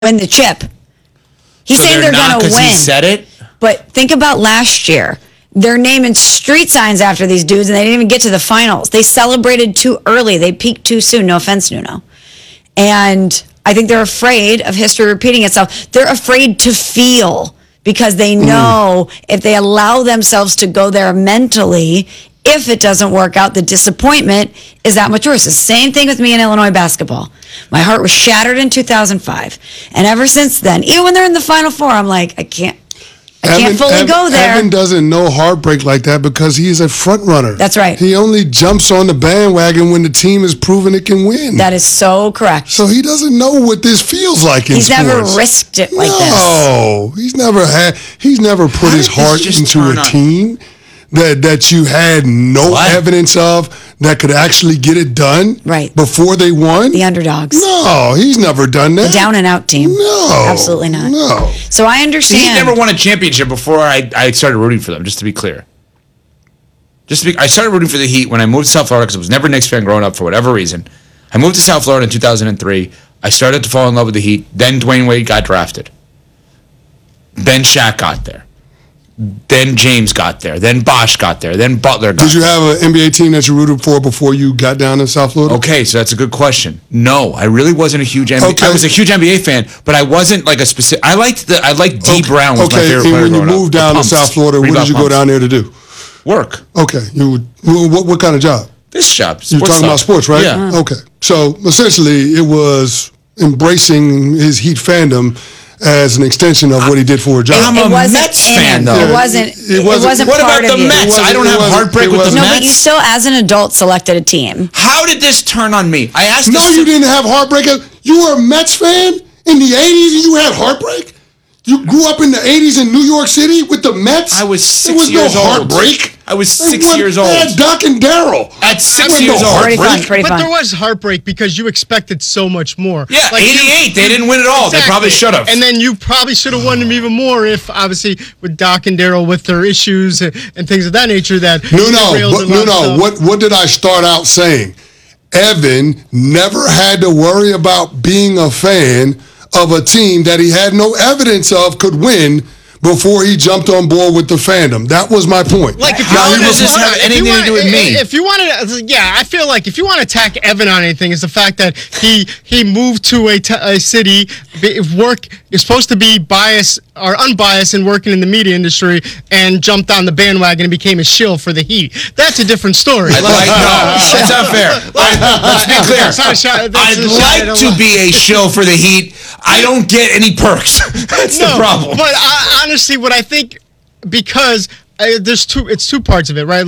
win the chip. He's saying they're going to win. He said it. But think about last year. They're naming street signs after these dudes, and they didn't even get to the finals. They celebrated too early. They peaked too soon. No offense, Nuno. And I think they're afraid of history repeating itself. They're afraid to feel because they know if they allow themselves to go there mentally, if it doesn't work out, the disappointment is that much worse. The same thing with me in Illinois basketball. My heart was shattered in 2005. And ever since then, even when they're in the Final Four, I'm like, I can't fully go there. Evan doesn't know heartbreak like that because he is a front runner. That's right. He only jumps on the bandwagon when the team has proven it can win. That is so correct. So he doesn't know what this feels like in sports. He's never risked it like this. No, he's never put his heart into a team that you had no evidence of that could actually get it done before they won? The underdogs. No, he's never done that. The down and out team. No. Absolutely not. No. So I understand. He never won a championship before I started rooting for them, just to be clear. I started rooting for the Heat when I moved to South Florida because I was never a Knicks fan growing up for whatever reason. I moved to South Florida in 2003. I started to fall in love with the Heat. Then Dwayne Wade got drafted. Then Shaq got there. Then James got there. Then Bosh got there. Then Butler got there. Did you have an NBA team that you rooted for before you got down to South Florida? Okay, so that's a good question. No, I really wasn't a huge NBA. Okay. I was a huge NBA fan, but I wasn't like a specific. I liked D. Brown was my favorite player. And when you moved down to South Florida, what did you go down there to do? Work. Okay, what kind of job? This job. You're talking about sports, right? Yeah. Okay, so essentially, it was embracing his Heat fandom as an extension of what he did for a job. I'm a Mets fan, though. It wasn't what part about of the you. Mets? I don't have heartbreak with the Mets. No, but you still, as an adult, selected a team. How did this turn on me? I asked. No, you didn't have heartbreak. You were a Mets fan in the 80s and you had heartbreak? You grew up in the 80s in New York City with the Mets? I was 6 years old. There was no old. heartbreak. I was 6 years old. They had Doc and Daryl. At 6 years old. Pretty fun. But there was heartbreak because you expected so much more. Yeah, like 88. They didn't win it all. Exactly. They probably should have. And then you probably should have won them even more if, obviously, with Doc and Daryl with their issues and things of that nature that... What did I start out saying? Evan never had to worry about being a fan of a team that he had no evidence of could win before he jumped on board with the fandom. That was my point. Like, how does this have anything to do with me? If you want to, I feel like if you want to attack Evan on anything, it's the fact that he moved to a city, is supposed to be biased or unbiased and working in the media industry, and jumped on the bandwagon and became a shill for the Heat. That's a different story. No, that's not fair. Let's be clear. I'd like to be a shill for the Heat. I don't get any perks. That's the problem. But honestly, what I think, because it's two parts of it, right?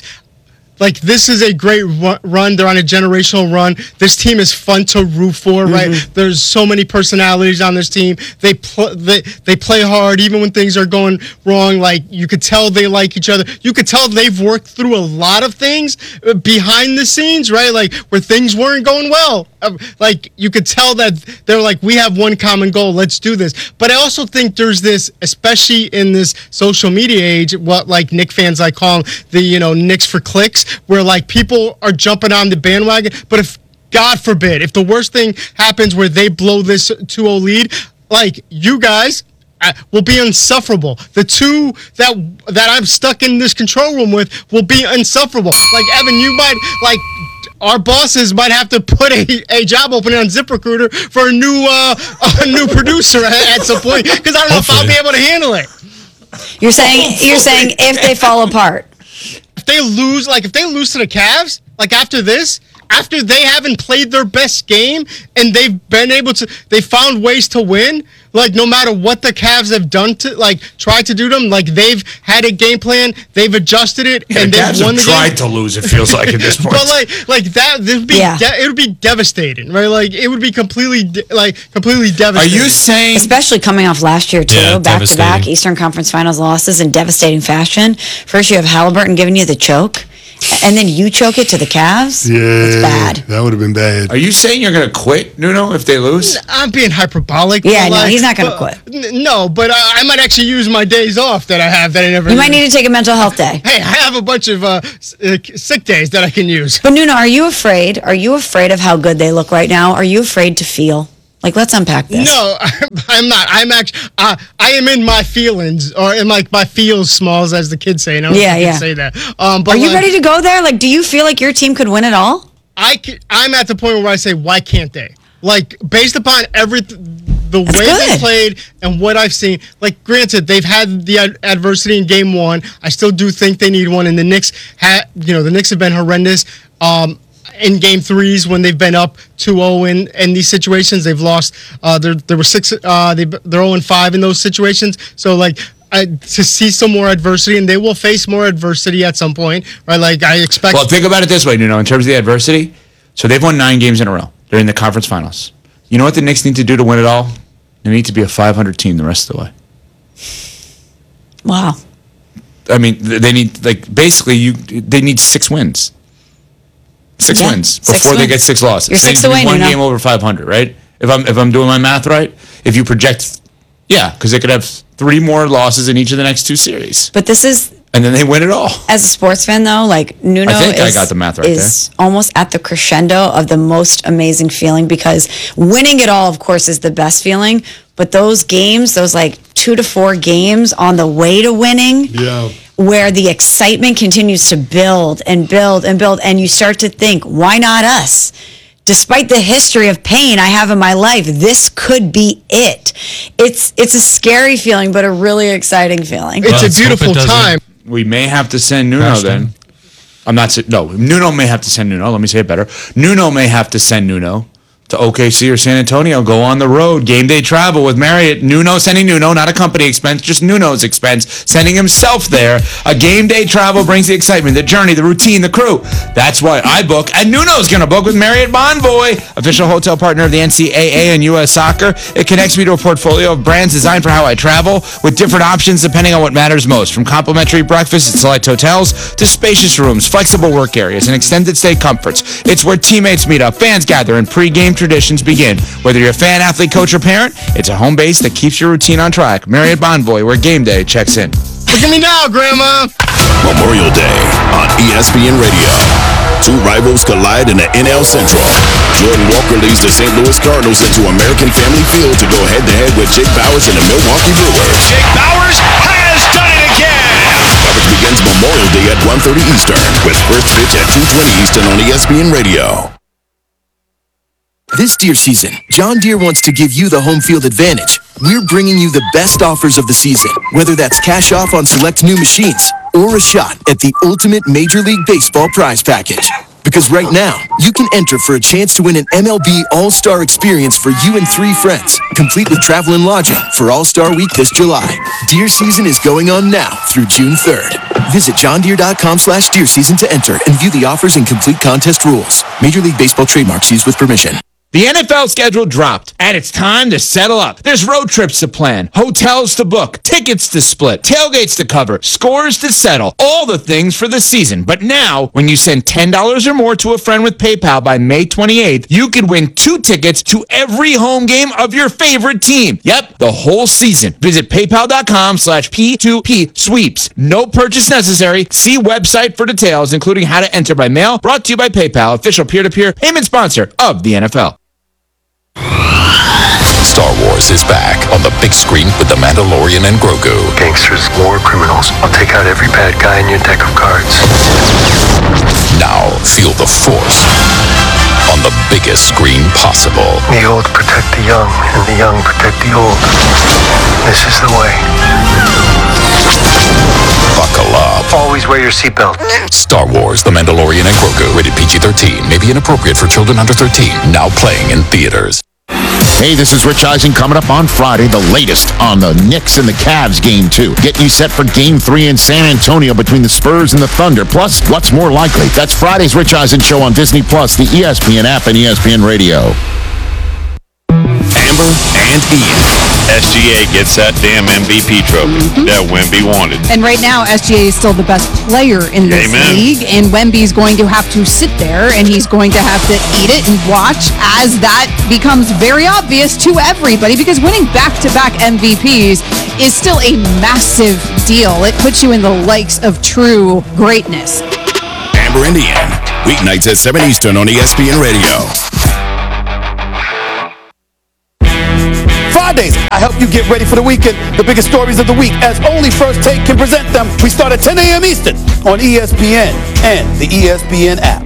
Like this is a great run. They're on a generational run. This team is fun to root for, right? There's so many personalities on this team. They play hard even when things are going wrong. Like, you could tell they like each other. You could tell they've worked through a lot of things behind the scenes, right? Like, where things weren't going well. Like, you could tell that they're like, we have one common goal. Let's do this. But I also think there's this, especially in this social media age, what like Knicks fans like call them, the Knicks for clicks, where like people are jumping on the bandwagon. But if, God forbid, if the worst thing happens where they blow this 2-0 lead, like, you guys will be insufferable. The two that I'm stuck in this control room with will be insufferable. Like, Evan, you might, like, our bosses might have to put a job opening on ZipRecruiter for a new producer at some point, because I don't know if I'll be able to handle it. You're saying if they fall apart. If they lose to the Cavs, like after they haven't played their best game and they found ways to win, like no matter what the Cavs have done to, like, tried to do them, like they've had a game plan, they've adjusted it, and they've won the game. Tried to lose, it feels like at this point. But like that, it would be devastating, right? Like, it would be completely devastating. Are you saying, especially coming off last year too, back to back Eastern Conference Finals losses in devastating fashion? First you have Halliburton giving you the choke, and then you choke it to the Cavs? Yeah, that's bad. That would have been bad. Are you saying you're going to quit, Nuno, if they lose? I'm being hyperbolic. Yeah, no, he's not going to quit. No, but I might actually use my days off that I have that I never. You might need to take a mental health day. Hey, I have a bunch of sick days that I can use. But Nuno, are you afraid? Are you afraid of how good they look right now? Are you afraid to feel? Like, let's unpack this. No, I'm not. I'm actually. I am in my feelings, or in like my feels, Smalls, as the kids say. And I don't know if you can say that. But are you ready to go there? Like, do you feel like your team could win it all? I'm at the point where I say, why can't they? Like, based upon the way they played and what I've seen. Like, granted, they've had the adversity in game one. I still do think they need one. And the Knicks the Knicks have been horrendous. In game threes when they've been up 2-0 in these situations, they've lost. There were six. They're 0-5 in those situations. So like to see some more adversity, and they will face more adversity at some point, right? Like I expect. Well, think about it this way, in terms of the adversity. So they've won 9 games in a row. They're in the conference finals. You know what the Knicks need to do to win it all? They need to be a 500 team the rest of the way. Wow. I mean, they need they need 6 wins. 6 wins before they get 6 losses. You're 6 away, one game over 500, right? If I'm doing my math right, if you project, because they could have 3 more losses in each of the next 2 series. But this is, and then they win it all. as a sports fan, though, like Nuno I got the math right is almost at the crescendo of the most amazing feeling, because winning it all, of course, is the best feeling. But those games, those like 2 to 4 games on the way to winning, where the excitement continues to build and build and build, and you start to think, why not us? Despite the history of pain I have in my life, this could be it. It's a scary feeling, but a really exciting feeling. It's a beautiful time. We may have to send Nuno then. Nuno may have to send Nuno. Let me say it better. Nuno may have to send Nuno to OKC or San Antonio, go on the road, game day travel with Marriott. Nuno sending Nuno, not a company expense, just Nuno's expense, sending himself there. A game day travel brings the excitement, the journey, the routine, the crew. That's why I book, and Nuno's going to book with Marriott Bonvoy, official hotel partner of the NCAA and U.S. Soccer. It connects me to a portfolio of brands designed for how I travel, with different options depending on what matters most, from complimentary breakfasts at select hotels to spacious rooms, flexible work areas, and extended stay comforts. It's where teammates meet up, fans gather, and pre-game traditions begin. Whether you're a fan, athlete, coach, or parent, it's a home base that keeps your routine on track. Marriott Bonvoy, where game day checks in. Look at me now, Grandma. Memorial Day on ESPN Radio. 2 rivals collide in the NL Central. Jordan Walker leads the St. Louis Cardinals into American Family Field to go head-to-head with Jake Bauers and the Milwaukee Brewers. Jake Bauers has done it again. Coverage begins Memorial Day at 1:30 Eastern, with first pitch at 2:20 Eastern on ESPN Radio. This Deere season, John Deere wants to give you the home field advantage. We're bringing you the best offers of the season, whether that's cash off on select new machines or a shot at the ultimate Major League Baseball prize package. Because right now, you can enter for a chance to win an MLB All-Star experience for you and 3 friends, complete with travel and lodging for All-Star Week this July. Deer season is going on now through June 3rd. Visit johndeere.com/Deer season to enter and view the offers and complete contest rules. Major League Baseball trademarks used with permission. The NFL schedule dropped, and it's time to settle up. There's road trips to plan, hotels to book, tickets to split, tailgates to cover, scores to settle, all the things for the season. But now, when you send $10 or more to a friend with PayPal by May 28th, you could win 2 tickets to every home game of your favorite team. Yep, the whole season. Visit paypal.com/P2P sweeps. No purchase necessary. See website for details, including how to enter by mail. Brought to you by PayPal, official peer-to-peer payment sponsor of the NFL. Star Wars is back on the big screen with The Mandalorian and Grogu. Gangsters, war criminals. I'll take out every bad guy in your deck of cards. Now feel the Force on the biggest screen possible. The old protect the young, and the young protect the old. This is the way. Buckle up. Always wear your seatbelt. Star Wars, The Mandalorian and Grogu. Rated PG-13. May be inappropriate for children under 13. Now playing in theaters. Hey, this is Rich Eisen coming up on Friday, the latest on the Knicks and the Cavs game 2. Getting you set for game 3 in San Antonio between the Spurs and the Thunder. Plus, what's more likely? That's Friday's Rich Eisen show on Disney+, the ESPN app, and ESPN Radio. Amber and Ian. SGA gets that damn MVP trophy that Wemby wanted. And right now, SGA is still the best player in this league, and Wemby's going to have to sit there, and he's going to have to eat it and watch as that becomes very obvious to everybody, because winning back-to-back MVPs is still a massive deal. It puts you in the likes of true greatness. Amber and Ian. Weeknights at 7 Eastern on ESPN Radio. Mondays, I help you get ready for the weekend. The biggest stories of the week, as only First Take can present them. We start at 10 a.m. Eastern on ESPN and the ESPN app.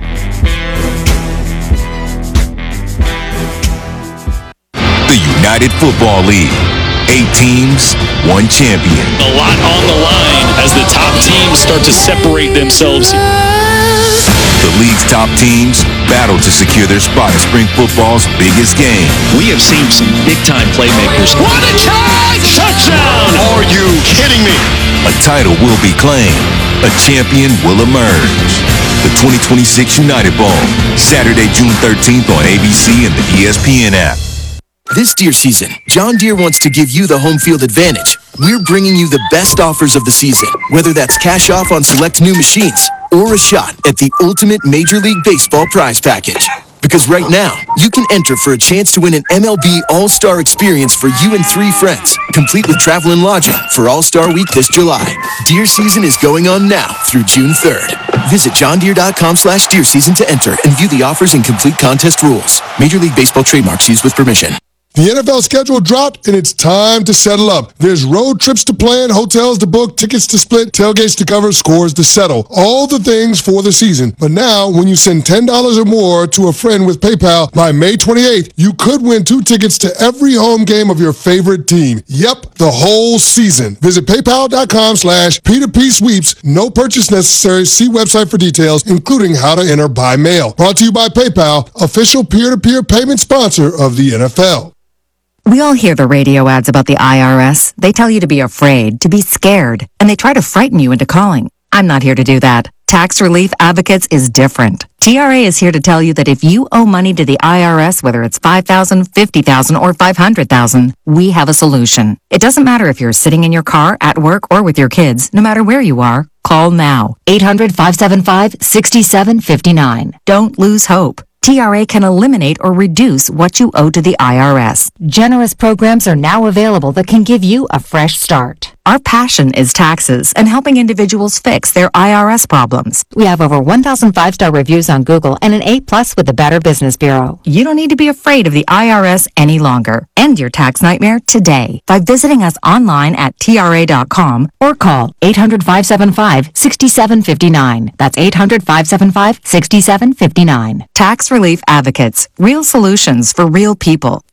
The United Football League. 8 teams, 1 champion. A lot on the line as the top teams start to separate themselves. The league's top teams battle to secure their spot in spring football's biggest game. We have seen some big-time playmakers. What a charge! Touchdown! Are you kidding me? A title will be claimed. A champion will emerge. The 2026 United Bowl, Saturday, June 13th on ABC and the ESPN app. This Deere season, John Deere wants to give you the home field advantage. We're bringing you the best offers of the season, whether that's cash off on select new machines or a shot at the ultimate Major League Baseball prize package. Because right now, you can enter for a chance to win an MLB All-Star experience for you and 3 friends, complete with travel and lodging for All-Star Week this July. Deer season is going on now through June 3rd. Visit johndeere.com/deer season to enter and view the offers and complete contest rules. Major League Baseball trademarks used with permission. The NFL schedule dropped, and it's time to settle up. There's road trips to plan, hotels to book, tickets to split, tailgates to cover, scores to settle. All the things for the season. But now, when you send $10 or more to a friend with PayPal by May 28th, you could win 2 tickets to every home game of your favorite team. Yep, the whole season. Visit paypal.com/P2P sweeps. No purchase necessary. See website for details, including how to enter by mail. Brought to you by PayPal, official peer-to-peer payment sponsor of the NFL. We all hear the radio ads about the IRS. They tell you to be afraid, to be scared, and they try to frighten you into calling. I'm not here to do that. Tax Relief Advocates is different. TRA is here to tell you that if you owe money to the IRS, whether it's $5,000, $50,000, or $500,000, we have a solution. It doesn't matter if you're sitting in your car, at work, or with your kids. No matter where you are, call now. 800-575-6759. Don't lose hope. TRA can eliminate or reduce what you owe to the IRS. Generous programs are now available that can give you a fresh start. Our passion is taxes and helping individuals fix their IRS problems. We have over 1,000 5-star reviews on Google and an A+ with the Better Business Bureau. You don't need to be afraid of the IRS any longer. End your tax nightmare today by visiting us online at TRA.com or call 800-575-6759. That's 800-575-6759. Tax Relief Advocates. Real solutions for real people.